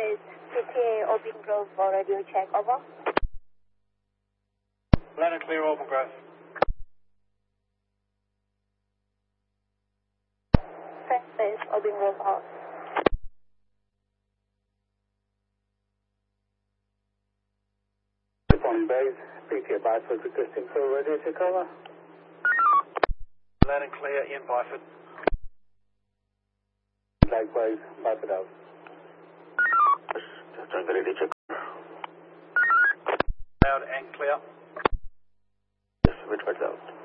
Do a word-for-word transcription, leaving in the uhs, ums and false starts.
Base, P T A Open Grove for radio check, over. Loud and clear, Open Grove. Fence Base, Open Grove out. On base, P T A Byford requesting for radio check, over. Loud and clear in Byford. Likewise, Byford out. Just trying to radio check. Loud and clear. Yes, Whitford's out.